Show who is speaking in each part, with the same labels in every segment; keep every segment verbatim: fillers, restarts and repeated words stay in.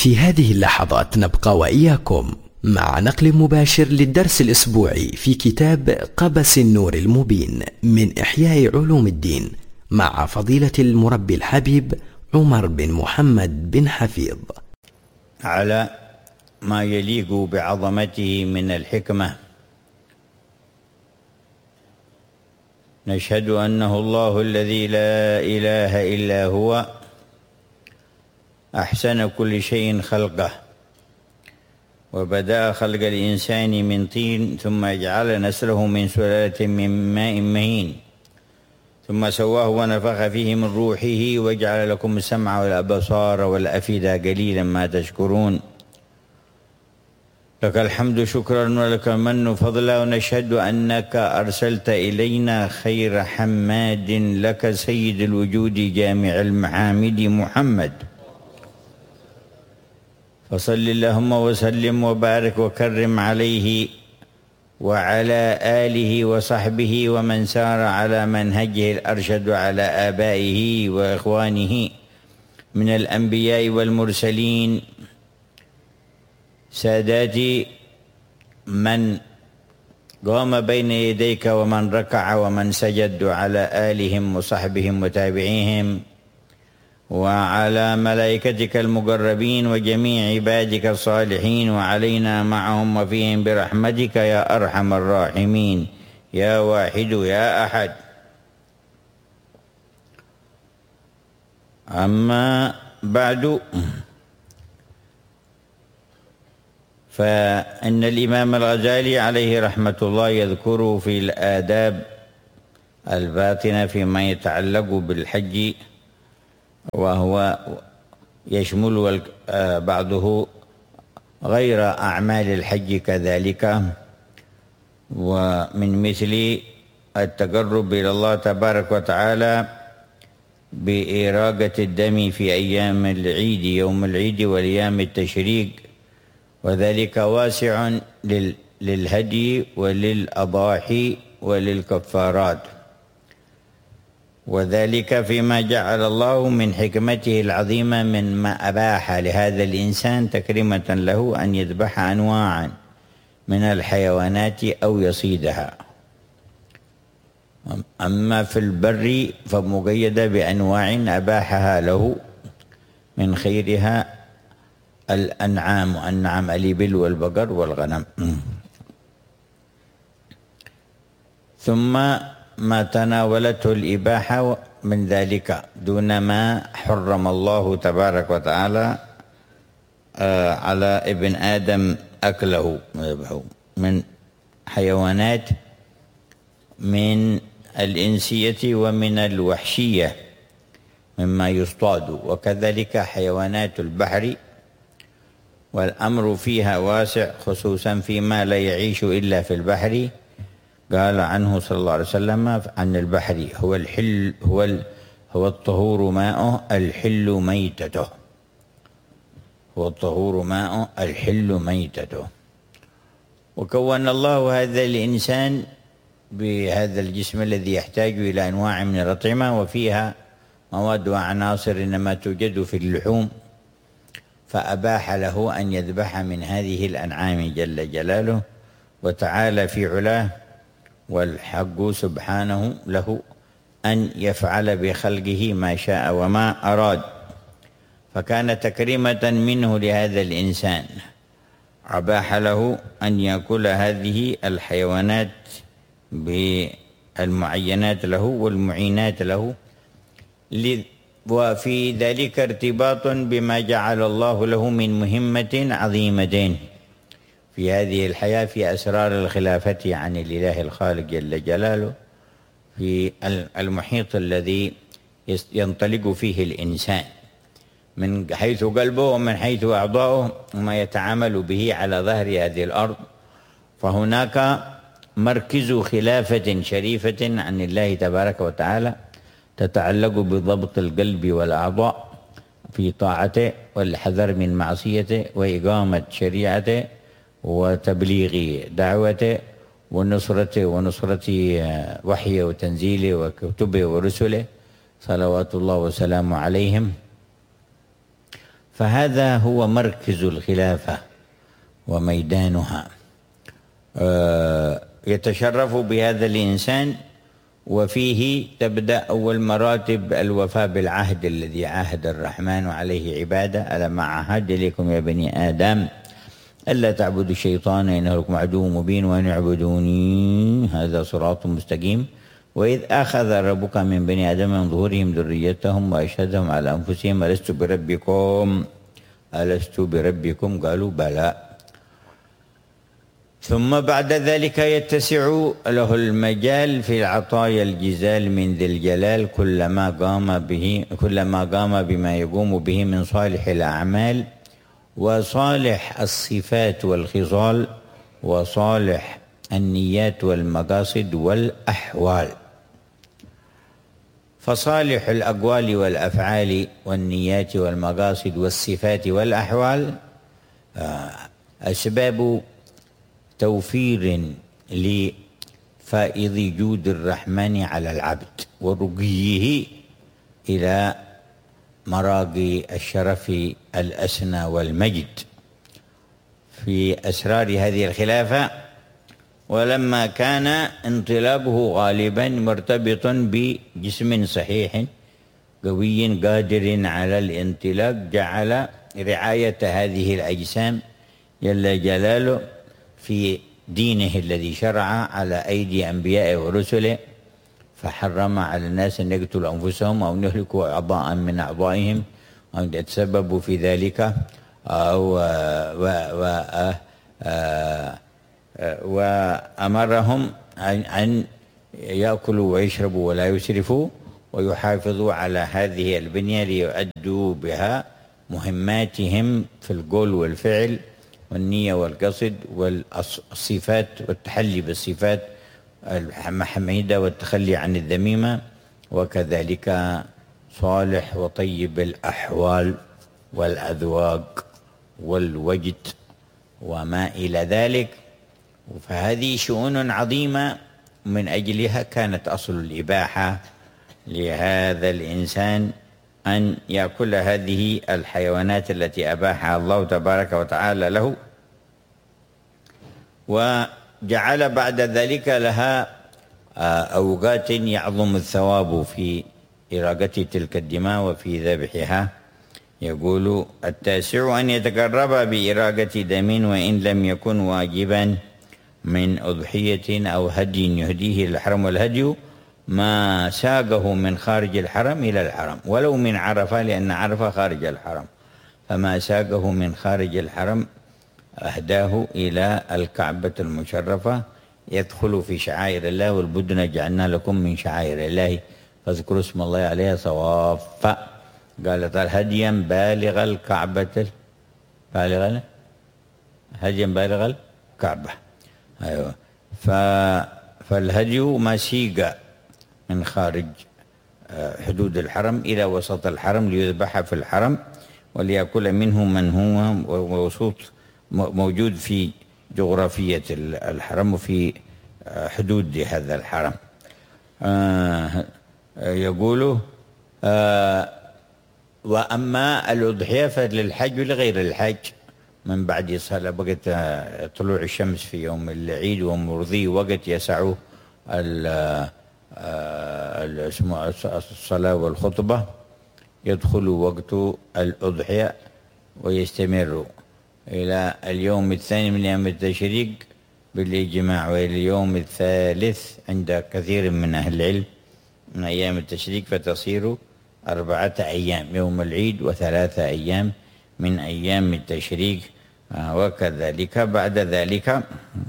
Speaker 1: في هذه اللحظات نبقى وإياكم مع نقل مباشر للدرس الأسبوعي في كتاب قبس النور المبين من إحياء علوم الدين مع فضيلة المربي الحبيب عمر بن محمد بن حفيظ،
Speaker 2: على ما يليق بعظمته من الحكمة. نشهد أنه الله الذي لا إله إلا هو، أحسن كل شيء خلقه، وبدأ خلق الإنسان من طين، ثم جعل نسله من سلالة من ماء مهين، ثم سواه ونفخ فيه من روحه، وجعل لكم السمع والأبصار والأفئدة، قليلا ما تشكرون. لك الحمد شكرا ولك المن فضلا، ونشهد أنك أرسلت إلينا خير حماد لك سيد الوجود جامع المحامد محمد، فصل اللهم وسلم وبارك وكرم عليه وعلى آله وصحبه ومن سار على منهجه الأرشد، على آبائه وإخوانه من الأنبياء والمرسلين، ساداتي من قام بين يديك ومن ركع ومن سجد، على آلهم وصحبهم وتابعيهم، وعلى ملائكتك المقربين وجميع عبادك الصالحين، وعلينا معهم وفيهم برحمتك يا أرحم الراحمين يا واحد يا أحد. أما بعد، فإن الإمام الغزالي عليه رحمة الله يذكر في الآداب الباطنة فيما يتعلق بالحج، وهو يشمل بعضه غير أعمال الحج كذلك، ومن مثل التقرب إلى الله تبارك وتعالى بإراقة الدم في أيام العيد، يوم العيد والأيام التشريق، وذلك واسع للهدي وللأضاحي وللكفارات، وذلك فيما جعل الله من حكمته العظيمة من ما أباح لهذا الإنسان تكريمة له أن يذبح أنواعا من الحيوانات أو يصيدها. أما في البر فمقيدة بأنواع أباحها له، من خيرها الأنعام، النعم الإبل والبقر والغنم. ثم ما تناولته الإباحة من ذلك دون ما حرم الله تبارك وتعالى على ابن آدم أكله من حيوانات من الإنسية ومن الوحشية مما يصطاد، وكذلك حيوانات البحر، والأمر فيها واسع، خصوصا فيما لا يعيش إلا في البحر. قال عنه صلى الله عليه وسلم عن البحر: هو الحل هو ال هو الطهور ماؤه الحل ميتته، هو الطهور ماؤه الحل ميتته. وكون الله هذا الإنسان بهذا الجسم الذي يحتاج إلى أنواع من الأطعمة، وفيها مواد وعناصر إنما توجد في اللحوم، فأباح له أن يذبح من هذه الأنعام جل جلاله وتعالى في علاه، والحق سبحانه له أن يفعل بخلقه ما شاء وما أراد. فكان تكريمة منه لهذا الإنسان، أباح له أن يأكل هذه الحيوانات بالمعينات له والمعينات له، وفي ذلك ارتباط بما جعل الله له من مهمة عظيمة في هذه الحياة، في أسرار الخلافة عن الإله الخالق جل جلاله، في المحيط الذي ينطلق فيه الإنسان من حيث قلبه ومن حيث أعضاؤه وما يتعامل به على ظهر هذه الأرض. فهناك مركز خلافة شريفة عن الله تبارك وتعالى تتعلق بضبط القلب والأعضاء في طاعته والحذر من معصيته وإقامة شريعته وتبليغ دعوته ونصرته ونصرة وحيه وتنزيله وكتبه ورسله صلوات الله وسلامه عليهم. فهذا هو مركز الخلافة وميدانها. يتشرف بهذا الإنسان، وفيه تبدأ أول مراتب الوفاء بالعهد الذي عاهد الرحمن عليه عباده: ألم أعهد إليكم يا بني آدم ألا تعبدوا الشيطان إنه لكم عدو مبين وأن اعبدوني هذا صراط مستقيم. وإذ أخذ ربك من بني آدم من ظهورهم ذريتهم وأشهدهم على أنفسهم ألست بربكم ألست بربكم قالوا بلى. ثم بعد ذلك يتسع له المجال في العطايا الجزال من ذي الجلال كلما قام به كلما قام بما يقوم به من صالح الأعمال وصالح الصفات والخصال وصالح النيات والمقاصد والأحوال. فصالح الأقوال والأفعال والنيات والمقاصد والصفات والأحوال أسباب توفير لفائض جود الرحمن على العبد ورقيه إلى مراقي الشرف الأسنى والمجد في أسرار هذه الخلافة. ولما كان انطلاقه غالبا مرتبطا بجسم صحيح قوي قادر على الانطلاق، جعل رعاية هذه الأجسام جل جلاله في دينه الذي شرع على أيدي أنبيائه ورسله، فحرم على الناس أن يقتلوا أنفسهم أو يهلكوا أعضاء من أعضائهم أو يتسببوا في ذلك، أو و و وأمرهم أن يأكلوا ويشربوا ولا يسرفوا ويحافظوا على هذه البنية ليؤدوا بها مهماتهم في القول والفعل والنية والقصد والصفات والتحلي بالصفات المحميدة والتخلي عن الذميمة، وكذلك صالح وطيب الأحوال والأذواق والوجد وما إلى ذلك. فهذه شؤون عظيمة، من أجلها كانت أصل الإباحة لهذا الإنسان أن يأكل هذه الحيوانات التي أباحها الله تبارك وتعالى له، وجعل بعد ذلك لها أوقات يعظم الثواب في إراقة تلك الدماء وفي ذبحها. يقول: التاسع أن يتقرب بإراقة دم وإن لم يكن واجبا من أضحية أو هدي يهديه الحرم، والهدي ما ساقه من خارج الحرم إلى الحرم ولو من عرفة، لأن عرفة خارج الحرم، فما ساقه من خارج الحرم أهداه إلى الكعبة المشرفة يدخل في شعائر الله. والبدن جعلنا لكم من شعائر الله فاذكروا اسم الله عليها صواف. قال تعالى: هديا بالغ الكعبة بالغ هديا بالغ الكعبة. أيوة. فالهدي ما سيق من خارج حدود الحرم إلى وسط الحرم ليذبح في الحرم وليأكل منه من هو وسط موجود في جغرافية الحرم وفي حدود هذا الحرم. يقول: وأما الأضحية فللحج ولغير الحج من بعد صلاة وقت طلوع الشمس في يوم العيد ومرضي وقت يسعه الصلاة والخطبة، يدخل وقت الأضحية ويستمر إلى اليوم الثاني من أيام التشريق بالإجماع، واليوم الثالث عند كثير من أهل العلم من أيام التشريق، فتصير أربعة أيام يوم العيد وثلاثة أيام من أيام التشريق. وكذلك بعد ذلك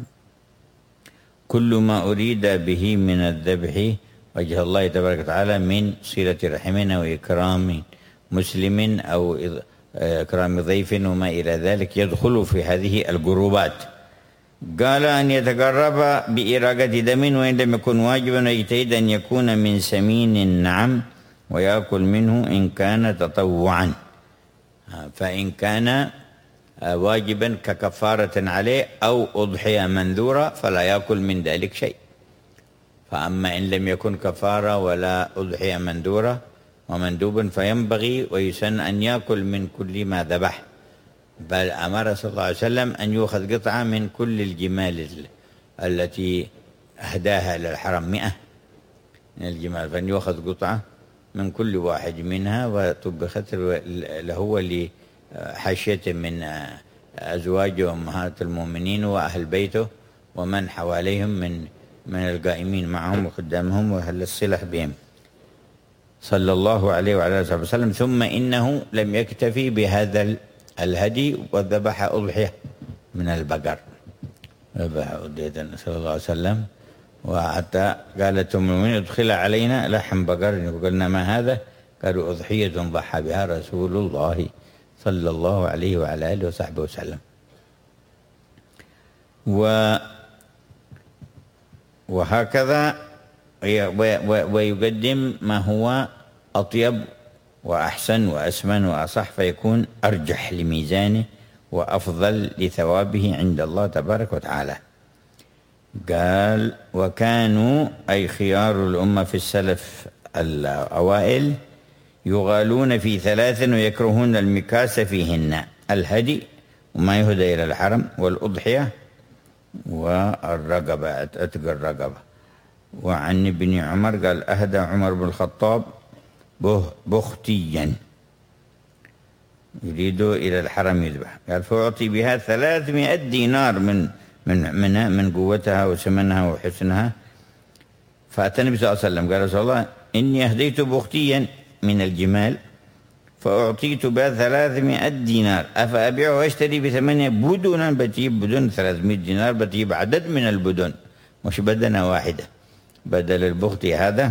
Speaker 2: كل ما أريد به من الذبح وجه الله تبارك وتعالى من صلة رحم أو إكرام مسلم أو إكرام ضيف وما إلى ذلك يدخل في هذه القربات. قال: أن يتقرب بإراقة دم وإن لم يكن واجبا ويجتهد أن يكون من سمين نعم ويأكل منه إن كان تطوعا، فإن كان واجبا ككفارة عليه أو أضحية منذورة فلا يأكل من ذلك شيء. فأما إن لم يكن كفارة ولا أضحية منذورة ومندوب، فينبغي ويسن أن يأكل من كل ما ذبح، بل أمر صلى الله عليه وسلم أن يؤخذ قطعة من كل الجمال التي أهداها إلى الحرم، مئة من الجمال، فأن يؤخذ قطعة من كل واحد منها وطبخت له ولحاشية من أزواجه وأمهات المؤمنين وأهل بيته ومن حواليهم من من القائمين معهم وخدامهم وأهل الصلة بهم صلى الله عليه وعلى آله وسلم. ثم إنه لم يكتفي بهذا الهدي وذبح أضحية من البقر، ذبح أضحية صلى الله عليه وسلم، وحتى قالت أم المؤمنين ادخل علينا لحم بقر، وقلنا ما هذا؟ قالوا أضحية ضحى بها رسول الله صلى الله عليه وعلى آله وصحبه وسلم. و وهكذا ويقدم ما هو أطيب وأحسن وأسمن وأصح، فيكون أرجح لميزانه وأفضل لثوابه عند الله تبارك وتعالى. قال وكانوا أي خيار الأمة في السلف الأوائل يغالون في ثلاث ويكرهون المكاس فيهن: الهدي وما يهدى إلى الحرم، والأضحية، والرقبة، عتق الرقبة. وعن ابن عمر قال أهدى عمر بن الخطاب بختيا يريد إلى الحرم يذبح، قال فأعطي بها ثلاثمائة دينار من من من من قوتها وسمنها وحسنها. فأتى النبي صلى الله عليه وسلم قال رسول الله إني أهديت بختيا من الجمال فأعطيت بها ثلاثمائة دينار، أفأبيع وأشتري بثمانية بدنا؟ بتجيب بدن ثلاثمائة دينار، بتجيب عدد من البدن مش بدنة واحدة، بدل البختي هذا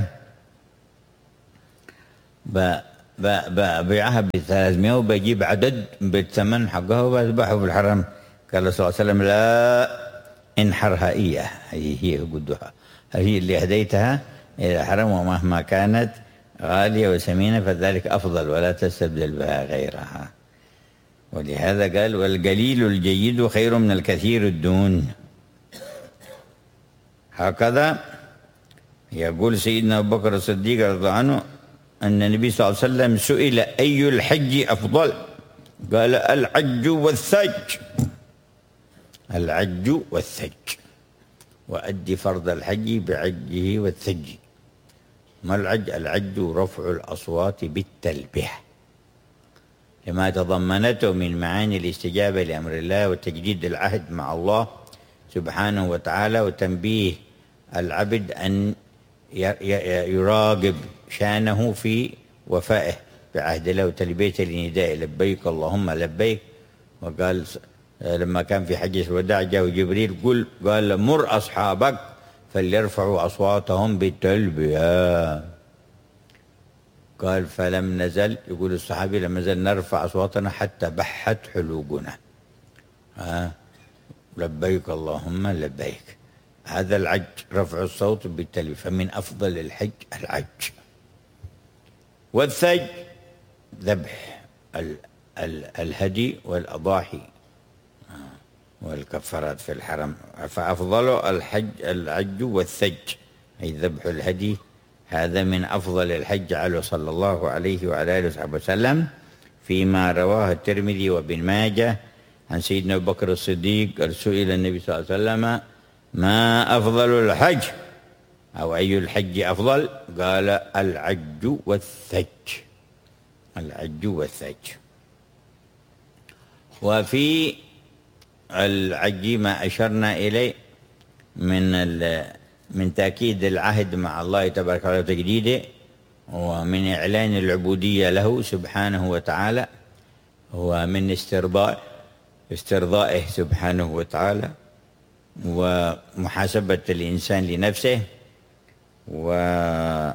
Speaker 2: ببيعها بثلاثمائة وبجيب عدد بالثمن حقها وبذبحه في الحرم. قال صلى الله عليه وسلم لا، انحرها إياه، هي هي قدها، هي اللي هديتها إلى الحرم، ومهما كانت غالية وسمينة فذلك أفضل، ولا تستبدل بها غيرها. ولهذا قال والقليل الجيد خير من الكثير الدون. هكذا يقول سيدنا أبو بكر الصديق رضي الله عنه أن النبي صلى الله عليه وسلم سئل أي الحج أفضل؟ قال العج والثج، العج والثج، وأدي فرض الحج بعجه والثج. ما العج؟ العج رفع الأصوات بالتلبية لما تضمنته من معاني الاستجابة لأمر الله وتجديد العهد مع الله سبحانه وتعالى، وتنبيه العبد أن يراقب شانه في وفائه بعهد الله وتلبية لنداء لبيك اللهم لبيك. وقال لما كان في حجة الوداع جاء جبريل قل قال مر أصحابك فليرفعوا أصواتهم بالتلبية. قال فلم نزل، يقول الصحابي لم نزل نرفع أصواتنا حتى بحت حلوقنا. ها لبيك اللهم لبيك، هذا العج رفع الصوت بالتلبية، فمن أفضل الحج العج. والثج ذبح ال ال الهدي والأضاحي والكفارات في الحرم، فأفضل الحج العج والثج أي ذبح الهدي، هذا من أفضل الحج عليه صلى الله عليه وعلى آله وصحبه وسلم، فيما رواه الترمذي وابن ماجه عن سيدنا أبو بكر الصديق قال سئل النبي صلى الله عليه وسلم ما أفضل الحج أو أي الحج أفضل؟ قال العج والثج، العج والثج. وفي العج ما أشرنا إليه من من تأكيد العهد مع الله تبارك وتعالى وتجديده، ومن إعلان العبودية له سبحانه وتعالى، ومن استرضاء استرضائه سبحانه وتعالى، ومحاسبة الإنسان لنفسه، ورفع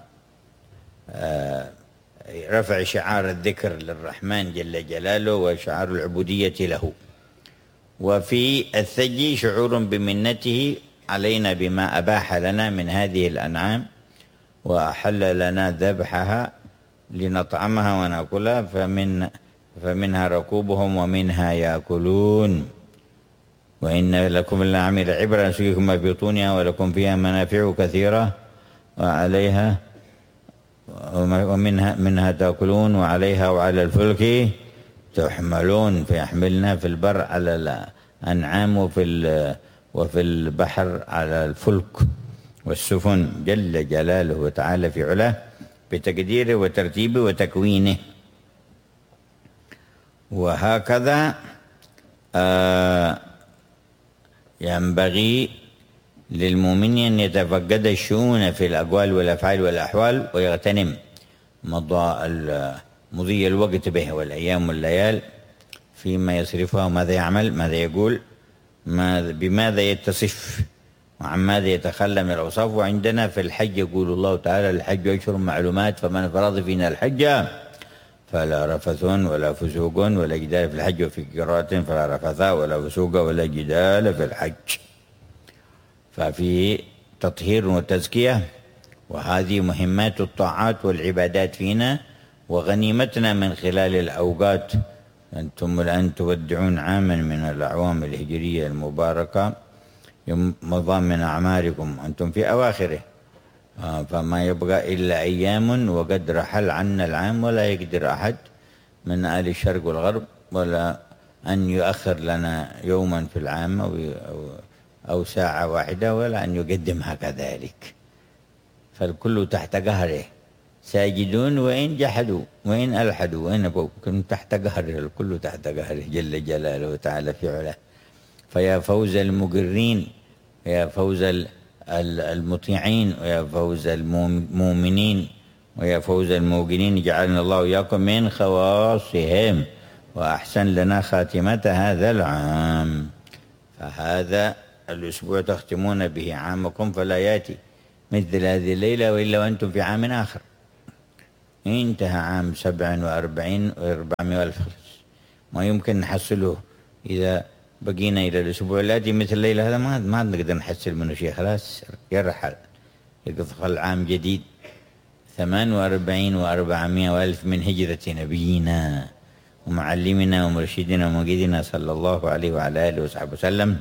Speaker 2: شعار الذكر للرحمن جل جلاله وشعار العبودية له. وفي الثج شعور بمنته علينا بما أباح لنا من هذه الأنعام وأحل لنا ذبحها لنطعمها ونأكلها، فمن فمنها ركوبهم ومنها يأكلون. وإن لكم الأنعام عبرة نسقيكم ما في بطونها ولكم فيها منافع كثيرة وعليها ومنها منها تأكلون وعليها وعلى الفلك تحملون، فيحملنا في البر على الأنعام وفي وفي البحر على الفلك والسفن، جل جلاله وتعالى في علاه بتقديره وترتيبه وتكوينه. وهكذا آه ينبغي للمؤمن أن يتفقد الشؤون في الأقوال والأفعال والأحوال، ويغتنم مضي الوقت به والأيام والليال فيما يصرفها وماذا يعمل، ماذا يقول، ماذا بماذا يتصف، وعن ماذا يتخلى من الأوصاف. وعندنا في الحج يقول الله تعالى: الحج أشهر معلومات فمن فرض فينا الحج فلا رفث ولا فسوق ولا جدال في الحج، وفي قراءة فلا رفث ولا فسوق ولا جدال في الحج. ففي تطهير وتزكية، وهذه مهمات الطاعات والعبادات فينا وغنيمتنا من خلال الأوقات. أنتم الآن تودعون عاما من الأعوام الهجرية المباركة مضى من أعماركم، أنتم في أواخره، فما يبقى إلا أيام وقد رحل عنا العام، ولا يقدر أحد من آل الشرق والغرب ولا أن يؤخر لنا يوما في العام أو أو ساعة واحدة، ولا أن يقدمها كذلك. فالكل تحت قهره ساجدون وإن جحدوا وإن ألحدوا وإن أبوا، تحت قهره، الكل تحت قهره جل جلاله وتعالى في علاه. فيا فوز المقرين، يا فوز المطيعين، ويا فوز المؤمنين، ويا فوز الموقنين، جعلنا الله وإياكم من خواصهم وأحسن لنا خاتمة هذا العام. فهذا الأسبوع تختمون به عامكم، فلا يأتي مثل هذه الليلة وإلا وأنتم في عام آخر. انتهى عام سبع وأربعين وأربعمائة ألف، ما يمكن نحصله إذا بقينا إلى الأسبوع الآتي مثل الليلة هذا، ما ما نقدر نحصل منه شيء، خلاص يرحل، يدخل عام جديد ثمان وأربعين وأربعمائة ألف من هجرة نبينا ومعلمنا ومرشدنا وموجدنا صلى الله عليه وعلى آله وصحبه وسلم.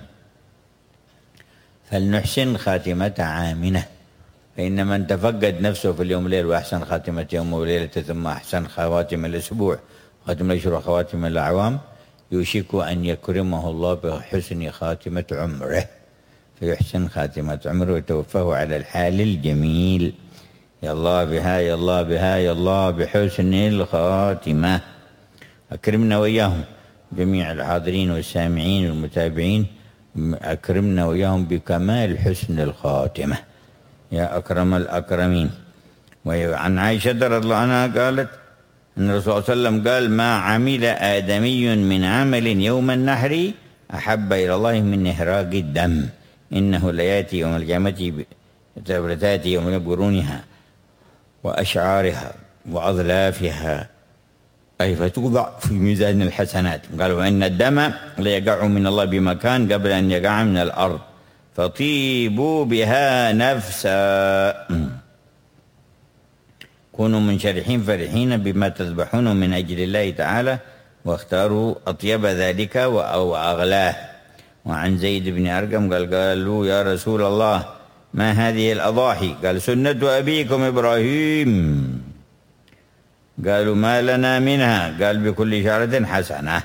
Speaker 2: فلنحسن خاتمة عامنا، فإن من تفقد نفسه في اليوم والليل وأحسن خاتمة يوم وليلة ثم أحسن خواتم الأسبوع خاتم الأشهر وخواتم الأعوام يوشك أن يكرمه الله بحسن خاتمة عمره، فيحسن خاتمة عمره ويتوفاه على الحال الجميل. يا الله بها يا الله بها يا الله بحسن الخاتمة. أكرمنا وإياهم جميع الحاضرين والسامعين والمتابعين، أكرمنا وإياهم بكمال حسن الخاتمة يا أكرم الأكرمين. وعن عائشة رضي الله عنها قالت أن الرسول صلى الله عليه وسلم قال: ما عمل آدمي من عمل يوم النحر أحب إلى الله من إهراق الدم، إنه ليأتي يوم القيامة تأتي يوم بقرونها وأشعارها وأظلافها، أي فتوضع في ميزان الحسنات. قال: وإن الدم ليقع من الله بمكان قبل أن يقع من الأرض فطيبوا بها نفسا. كونوا منشرحين فرحين بما تذبحون من أجل الله تعالى، واختاروا أطيب ذلك أو أغلاه. وعن زيد بن أرقم قال: قالوا يا رسول الله ما هذه الأضاحي؟ قال: سنة أبيكم إبراهيم. قالوا: ما لنا منها؟ قال: بكل شعرة حسنة.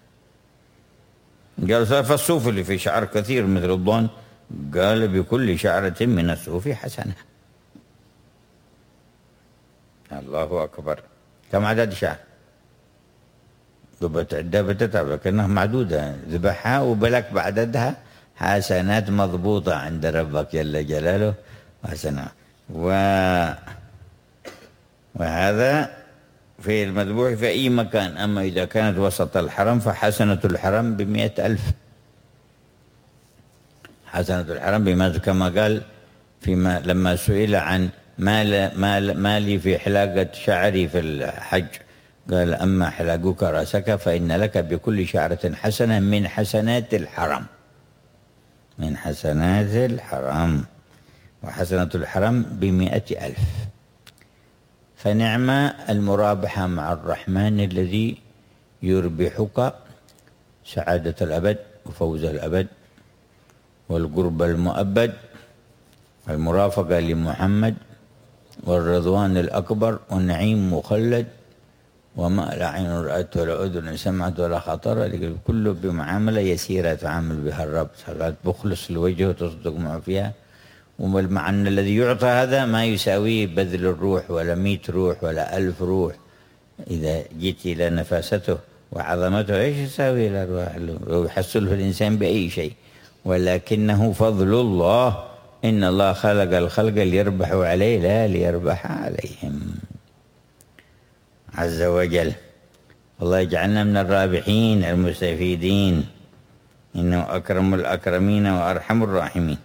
Speaker 2: قال: فالصوف اللي في شعر كثير مثل الضان؟ قال: بكل شعرة من الصوف حسنة. الله أكبر. كم عدد شعر؟ بتعدها بتتعب لكنها معدودة، ذبحها وبلك بعددها حسنات مضبوطة عند ربك جل جلاله حسنة. و... وهذا في المذبوح في أي مكان. أما إذا كانت وسط الحرم فحسنة الحرم بمئة ألف. حسنة الحرم بما كما قال فيما لما سئل عن ما ما لي في حلاقة شعري في الحج، قال: أما حلاقك رأسك فإن لك بكل شعرة حسنة من حسنات الحرم، من حسنات الحرم. وحسنة الحرم بمئة ألف. فنعم المرابحة مع الرحمن الذي يربحك سعادة الأبد وفوز الأبد والقرب المؤبد، المرافقة لمحمد والرضوان الأكبر والنعيم مخلد وما لا عين رأت ولا أذن سمعت ولا خطر، كله بمعاملة يسيرة تعامل بها الرب، صلاة بخلص الوجه وتصدق معه فيها. ومع أن الذي يعطى هذا ما يساويه بذل الروح ولا مئة روح ولا ألف روح. إذا جيت إلى نفاسته وعظمته إيش يساوي الأرواح ويحصله الإنسان بأي شيء، ولكنه فضل الله. إن الله خلق الخلق ليربحوا عليه لا ليربح عليهم عز وجل. الله يجعلنا من الرابحين المستفيدين، إنه أكرم الأكرمين وأرحم الراحمين.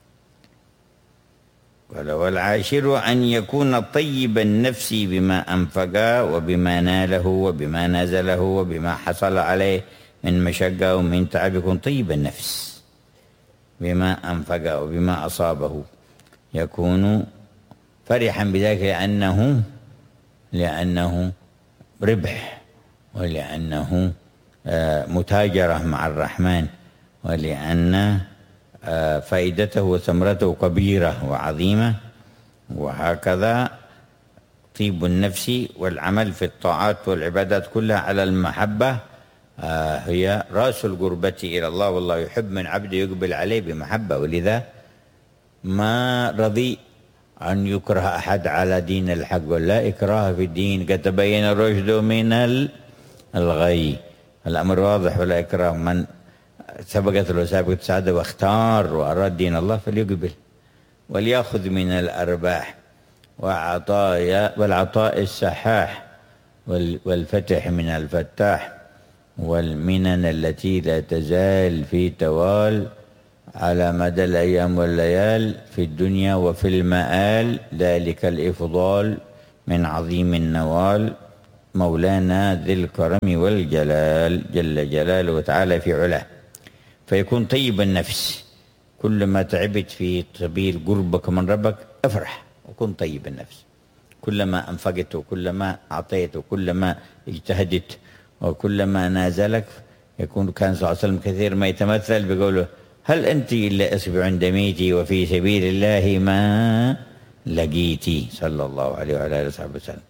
Speaker 2: قال والعاشر أن يكون طيب النفس بما أنفق وبما ناله وبما نزله وبما حصل عليه من مشقة ومن تعب. يكون طيب النفس بما أنفق وبما أصابه، يكون فرحا بذلك لأنه لأنه ربح، ولأنه متاجرة مع الرحمن، ولأن فائدته وثمرته كبيرة وعظيمة. وهكذا طيب النفس والعمل في الطاعات والعبادات كلها على المحبة هي رأس القربة إلى الله، والله يحب من عبده يقبل عليه بمحبة. ولذا ما رضي أن يكره أحد على دين الحق، ولا إكراه في الدين، قد تبين الرشد من الغي. الأمر واضح ولا إكراه. من سبقت له سابقة سعادة واختار وأراد دين الله فليقبل وليأخذ من الأرباح وعطايا والعطاء السحاح والفتح من الفتاح والمنن التي لا تزال في توال على مدى الأيام والليال في الدنيا وفي المآل. ذلك الإفضال من عظيم النوال مولانا ذي الكرم والجلال جل جلاله وتعالى في علاه. فيكون طيب النفس، كلما تعبت في سبيل قربك من ربك افرح وكن طيب النفس. كلما أنفقت وكلما أعطيت وكلما اجتهدت وكلما نازلك. يكون كان صلى الله عليه وسلم كثير ما يتمثل بقوله هل أنت إلا أصبع عند ميتي وفي سبيل الله ما لقيتي، صلى الله عليه وعلى آله وصحبه وسلم.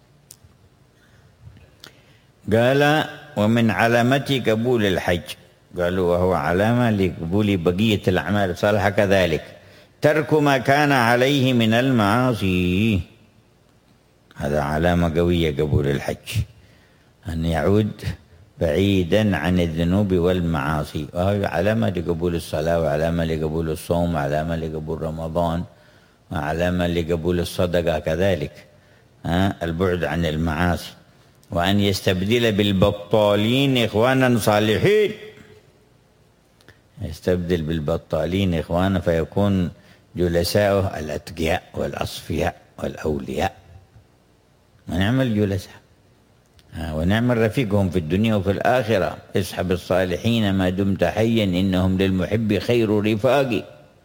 Speaker 2: قال ومن علامة قبول الحج، قالوا وهو علامة لقبول بقية الأعمال الصالحة كذلك ترك ما كان عليه من المعاصي. هذا علامة قوية قبول الحج، أن يعود بعيدا عن الذنوب والمعاصي. وهي علامة لقبول الصلاة، وعلامة لقبول الصوم، وعلامة لقبول رمضان، وعلامة لقبول الصدقة كذلك. ها البعد عن المعاصي، وأن يستبدل بالبطالين إخوانا صالحين. يستبدل بالبطالين إخوانا فيكون جلساؤه الأتقياء والأصفياء والأولياء، ونعم الجلساء ونعم رفيقهم في الدنيا وفي الآخرة. اصحب الصالحين ما دمت حيا إنهم للمحب خير رفاقي.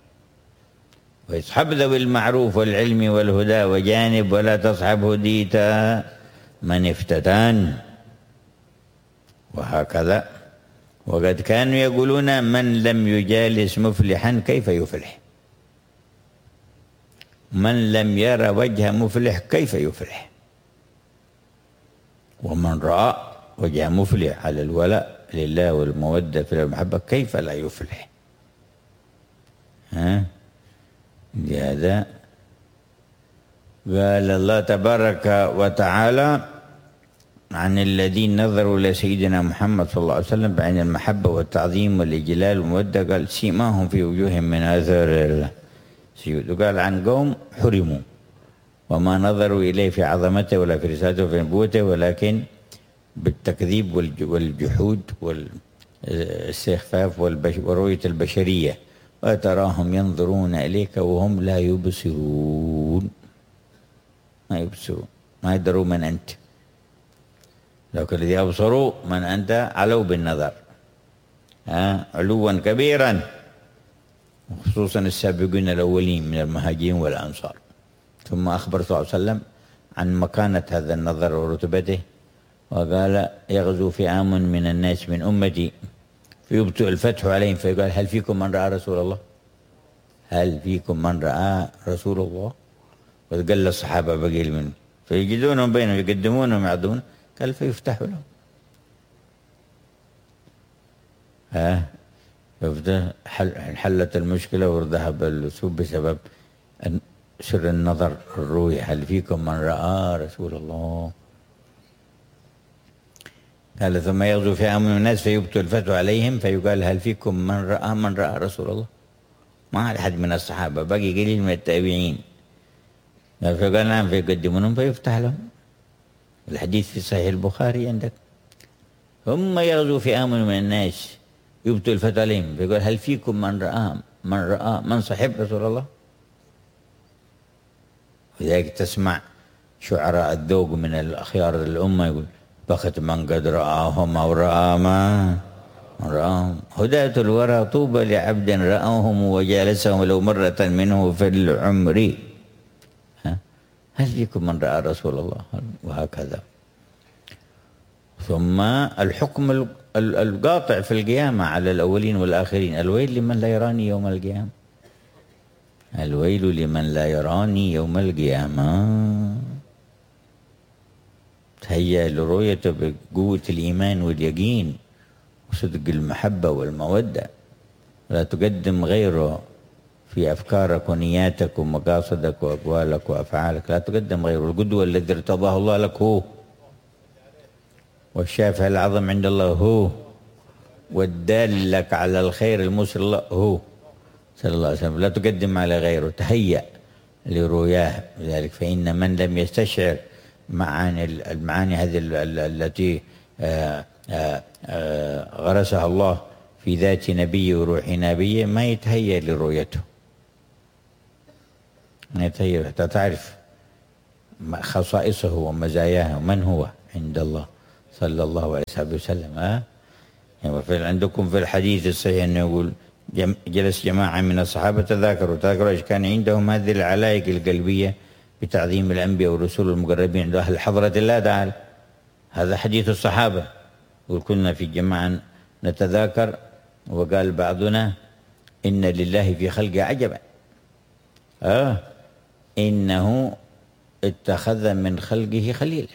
Speaker 2: واصحب ذوي المعروف والعلم والهدى وجانب ولا تصحب هديتا من افتتان. وهكذا وقد كانوا يقولون من لم يجالس مفلحا كيف يفلح، من لم يرى وجه مفلح كيف يفلح، ومن رأى وجه مفلح على الولاء لله والمودة في المحبة كيف لا يفلح. ها لهذا قال الله تبارك وتعالى عن الذين نظروا لسيدنا محمد صلى الله عليه وسلم بعين المحبة والتعظيم والإجلال والمودة، قال سيماهم في وجوههم من آثار السجود. وقال عن قوم حرموا وما نظروا إليه في عظمته ولا في رسالته وفي نبوته، ولكن بالتكذيب والجحود والاستخفاف ورؤية البشرية. وتراهم ينظرون إليك وهم لا يبصرون، ما يبصرون، ما يدروا من أنت. لو كان الذي أبصروا من أنت علوا بالنظر ها علوا كبيرا، خصوصا السابقين الأولين من المهاجرين والأنصار. ثم أخبر صلى الله عليه وسلم عن مكانة هذا النظر ورتبته، وقال يغزو فئام من الناس من أمتي فيبطئ الفتح عليهم فيقال هل فيكم من رأى رسول الله؟ هل فيكم من رأى رسول الله؟ وتقل الصحابة بقيل منه، فيجدونهم بينهم يقدمونهم يعضون، قال فيفتح لهم. ها يفتح، حل انحلت المشكلة وذهب السوء بسبب سر النظر الرؤية. هل فيكم من رأى رسول الله؟ قال ثم يغزو فئام من الناس فيبطل الفتوى عليهم فيقال هل فيكم من رأى من رأى رسول الله؟ ما أحد من الصحابة، باقي قليل من التابعين. فقال نعم فيقدمونهم فيفتح لهم. الحديث في صحيح البخاري عندك. ثم يغزو فئام من الناس يبطل الفتوى عليهم فيقول هل فيكم من رأى من رأى من صحب رسول الله؟ ولذلك تسمع شعراء الذوق من الأخيار الأمة يقول بخت من قد رآهم أو رأى ما رآهم، هداة الورى طوبى لعبد رآهم وجالسهم ولو مرة منه في العمر. هل فيكم من رأى رسول الله؟ وهكذا. ثم الحكم القاطع في القيامة على الأولين والآخرين، الويل لمن لا يراني يوم القيامة، الويل لمن لا يراني يوم القيامة. تهيأ لرؤيته بقوة الإيمان واليقين وصدق المحبة والمودة، لا تقدم غيره في أفكارك ونياتك ومقاصدك وأقوالك وأفعالك، لا تقدم غيره. القدوة الذي ارتضاه الله لك هو، والشافع الأعظم عند الله هو، والدال لك على الخير الموصل الله هو صلى الله عليه وسلم، لا تقدم على غيره. تهيأ لرؤياه. لذلك فإن من لم يستشعر معاني المعاني هذه التي غرسها الله في ذات نبيه وروح نبيه ما يتهيأ لرؤيته، ما يتهيأ حتى تعرف خصائصه ومزاياه ومن هو عند الله صلى الله عليه وسلم. ها يعني عندكم في الحديث الصحيح انه يقول جلس جماعه من الصحابه تذاكروا تذاكروا ايش كان عندهم هذه العلائق القلبيه بتعظيم الانبياء والرسل المقربين عند اهل حضره الله تعالى. هذا حديث الصحابه. يقول كنا في جماعه نتذاكر وقال بعضنا ان لله في خلقه عجبا، اه انه اتخذ من خلقه خليلا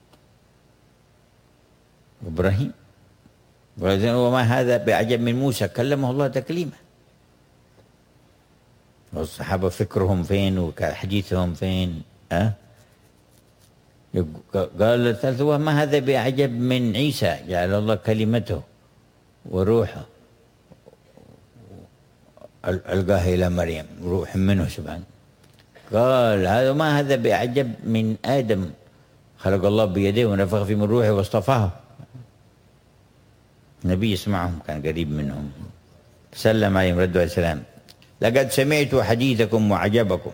Speaker 2: إبراهيم، وما هذا بعجب من موسى كلمه الله تكليما. والصحابة فكرهم فين وحديثهم فين؟ أه؟ قال الثالث وما هذا بعجب من عيسى جعل الله كلمته وروحه ألقاه إلى مريم روح منه سبحانه. قال هذا ما هذا بعجب من آدم خلق الله بيديه ونفخ فيه من روحه واصطفاه. النبي يسمعهم كان قريب منهم سلم عليهم رد السلام لقد سمعت حديثكم وعجبكم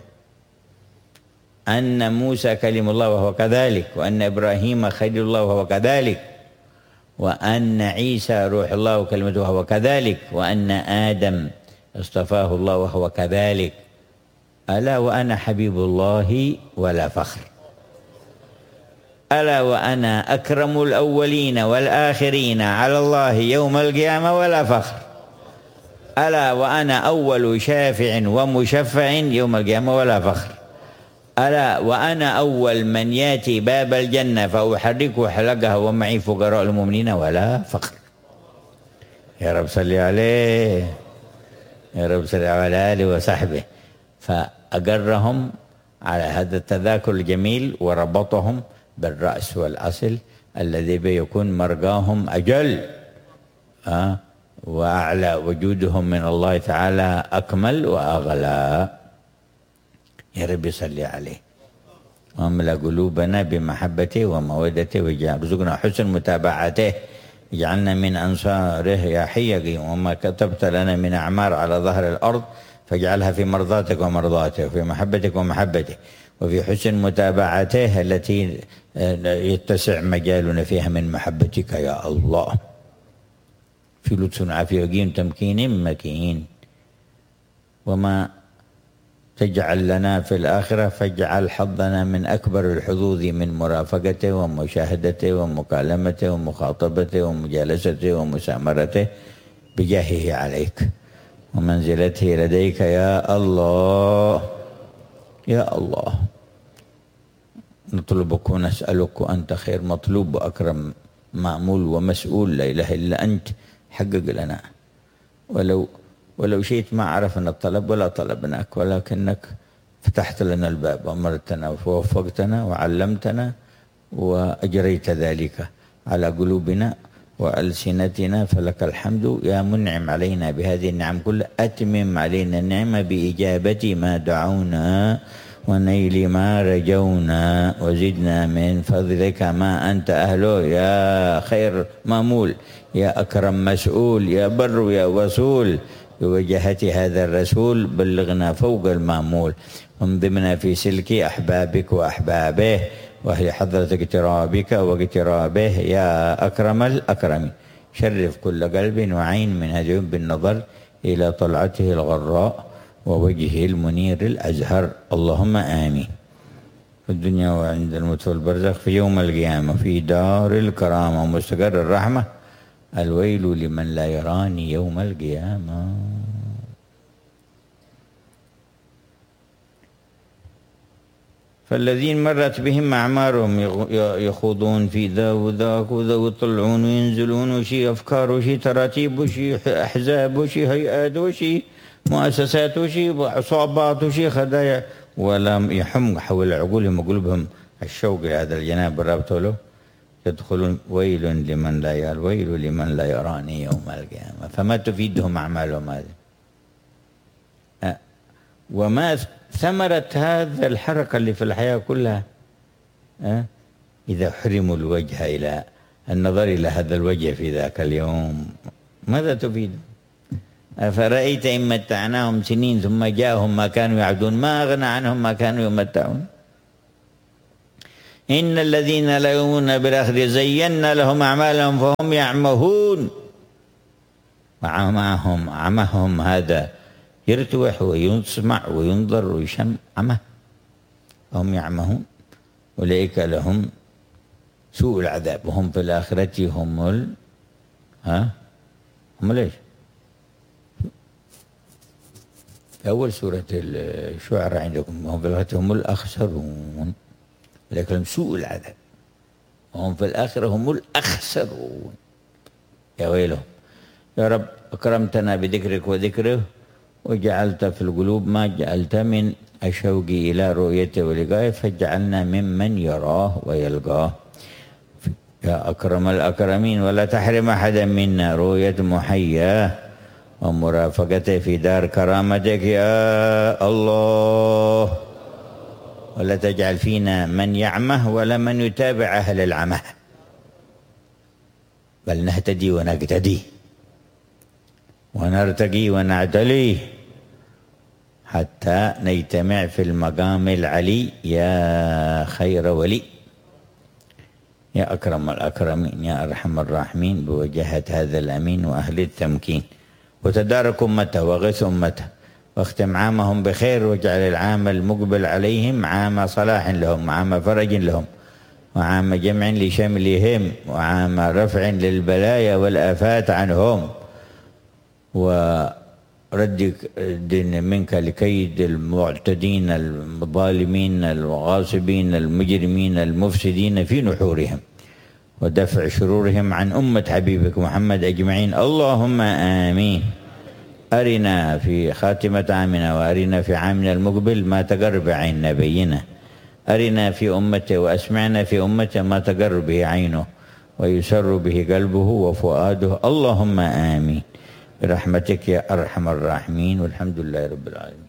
Speaker 2: أن موسى كلم الله وهو كذلك، وأن إبراهيم خليل الله وهو كذلك، وأن عيسى روح الله وكلمته وهو كذلك، وأن آدم اصطفاه الله وهو كذلك. ألا وأنا حبيب الله ولا فخر، ألا وأنا أكرم الأولين والآخرين على الله يوم القيامة ولا فخر، ألا وأنا أول شافع ومشفع يوم القيامة ولا فخر، ألا وأنا أول من يأتي باب الجنة فأحركه حلقها ومعي فقراء المؤمنين ولا فخر. يا رب صل عليه، يا رب صل على آله وصحبه. فأقرهم على هذا التذاكر الجميل وربطهم بالرأس والأصل الذي بيكون مرقاهم أجل أه وأعلى، وجودهم من الله تعالى أكمل وأغلى. يا رب صل عليه واملأ قلوبنا بمحبته ومودته وارزقنا حسن متابعته، اجعلنا من أنصاره يا حي يا قيوم. وما كتبت لنا من أعمار على ظهر الأرض فاجعلها في مرضاتك ومرضاته وفي محبتك ومحبته وفي حسن متابعته التي يتسع مجالنا فيها من محبتك يا الله، في لطف عافية وقيم تمكين مكين. وما تجعل لنا في الآخرة فاجعل حظنا من أكبر الحظوظ من مرافقته ومشاهدته ومكالمته ومخاطبته ومجالسته ومسامرته بجاهه عليك ومنزلته لديك يا الله يا الله. نطلبك ونسألك وأنت خير مطلوب وأكرم مأمول ومسؤول، لا إله إلا أنت، حقق لنا. ولو ولو شئت ما عرفنا الطلب ولا طلبناك، ولكنك فتحت لنا الباب وأمرتنا ووفقتنا وعلمتنا وأجريت ذلك على قلوبنا وألسنتنا، فلك الحمد يا منعم علينا بهذه النعم كلها. أتمم علينا النعمة بإجابة ما دعونا ونيل ما رجونا، وزدنا من فضلك ما أنت أهله يا خير مامول، يا أكرم مسؤول، يا بر يا وصول. بوجهة هذا الرسول بلغنا فوق المامول، انضمنا في سلك أحبابك وأحبابه، وهي حضرة اقترابك واقترابه يا أكرم الأكرمين. شرف كل قلب وعين من هذا اليوم بالنظر إلى طلعته الغراء ووجهه المنير الأزهر، اللهم آمين. في الدنيا وعند الموت والبرزخ، في يوم القيامة، في دار الكرامة ومستقر الرحمة. الويل لمن لا يراني يوم القيامة. فالذين مرت بهم أعمارهم يخوضون في ذا وذاك وذا، ويطلعون وينزلون، وشي أفكار وشي تراتيب وشي أحزاب وشي هيئات وشي مؤسسات وشي عصابات وشي خدايا، ولم يحم حول عقولهم وقلوبهم الشوق لهذا الجناب الرابط له. يدخلون ويل لمن لا يرى، ويل لمن لا يراني يوم القيامة. فما تفيدهم أعمالهم هذه؟ أه وما ثمرة هذا الحركة اللي في الحياة كلها؟ أه إذا حرموا الوجه إلى النظر إلى هذا الوجه في ذاك اليوم ماذا تفيد؟ أفرأيت إن متعناهم سنين ثم جاءهم ما كانوا يعبدون ما أغنى عنهم ما كانوا يمتعون. إن الذين لا يؤمنون بالآخرة زينا لهم أعمالهم فهم يعمهون. وعماهم عمهم هذا يرتوح ويسمع وينظر ويشم، عمه هم يعمهون. أولئك لهم سوء العذاب وهم في الآخرة هم ال ها هم ليش؟ في أول سورة الشعراء عندكم وهم في الآخرة هم الأخسرون، ولكن لهم سوء العذاب وهم في الآخرة هم الأخسرون. يا ويلهم. يا رب أكرمتنا بذكرك وذكره، وجعلت في القلوب ما جعلت من الشوق إلى رؤيته ولقائه، فاجعلنا ممن يراه ويلقاه يا أكرم الأكرمين. ولا تحرم أحدا منا رؤية محياه ومرافقته في دار كرامتك يا الله. ولا تجعل فينا من يعمه ولا من يتابع أهل العمى، بل نهتدي ونقتدي ونرتقي ونعتلي حتى نجتمع في المقام العلي يا خير ولي، يا أكرم الأكرمين، يا أرحم الراحمين. بوجهة هذا الأمين وأهل التمكين، وتدارك أمته وغث أمته، واختم عامهم بخير، واجعل العام المقبل عليهم عام صلاح لهم، عام فرج لهم، وعام جمع لشملهم، وعام رفع للبلايا والآفات عنهم، ورد منك لكيد المعتدين الظالمين الغاصبين المجرمين المفسدين في نحورهم، ودفع شرورهم عن أمة حبيبك محمد أجمعين، اللهم آمين. أرنا في خاتمة عامنا وأرنا في عامنا المقبل ما تقر بعين نبينا، أرنا في أمته وأسمعنا في أمته ما تقر به عينه ويسر به قلبه وفؤاده، اللهم آمين برحمتك يا أرحم الراحمين، والحمد لله رب العالمين.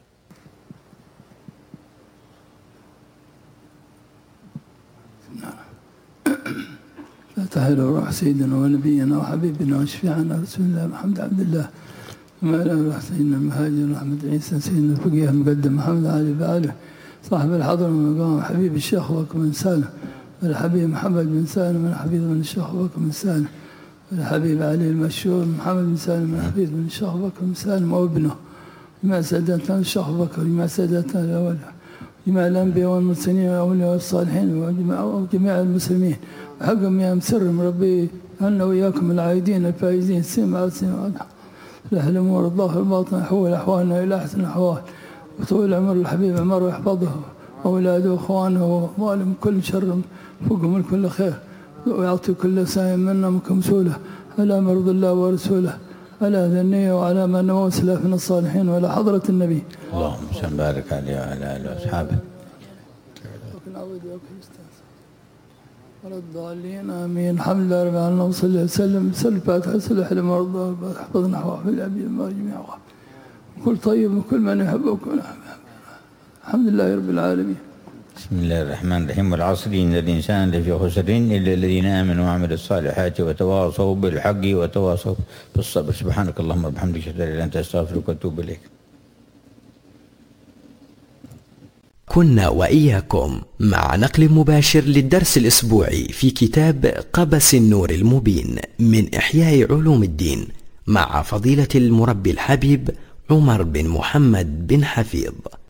Speaker 3: فتحل روح سيدنا ونبينا وحبيبنا وشفيعنا رسول الله محمد عبد الله، وما لا روح سيدنا المهاجر رحمة عيسى، سيدنا الفقيه المقدم محمد علي بآله، صاحب الحضر والمقام، حبيب الشيخ وبكر بن سالم، والحبيب محمد بن سالم، والحبيب من الشيخ وبكر بن سالم، والحبيب علي المشهور محمد بن سالم، والحبيب من الشيخ وبكر بن سالم وابنه، جميع ساداتنا الشيخ وبكر، جميع ساداتنا الأولى، جميع الأنبياء والمرسلين والأولياء والصالحين، وجميع المسلمين، وحقهم يا مسرم ربي عنا وإياكم العايدين الفائزين سين بعد سين واضحة، لح الأمور الظاهر الباطن، حول أحوالنا إلى أحسن الأحوال، وطول عمر الحبيب عمر ويحفظه أولاده وإخوانه وأموالهم كل شر فوقهم كل خير، ويعطي كل سائل منا كمسولة على مرض الله ورسوله، على ذنيه وعلى من نوى سلافنا الصالحين وعلى حضرة النبي.
Speaker 2: اللهم صل وبارك عليه وعلى آله وأصحابه. ولا الضالين آمين. الحمد لله رب العالمين وصلى الله وسلم. سل الفاتحة سلح لمرضى احفظنا حوافظ الأبي جميعا وكل طيب وكل من يحبك. الحمد لله رب العالمين. بسم الله الرحمن الرحيم. والعصر إن الإنسان لفي خسر إلا الذين آمنوا وعملوا الصالحات وتواصوا بالحق وتواصوا بالصبر. سبحانك اللهم وبحمدك أشهد أن لا إله إلا أنت أستغفرك وأتوب إليك.
Speaker 1: كنا وإياكم مع نقل مباشر للدرس الأسبوعي في كتاب قبس النور المبين من إحياء علوم الدين مع فضيلة المربي الحبيب عمر بن محمد بن حفيظ.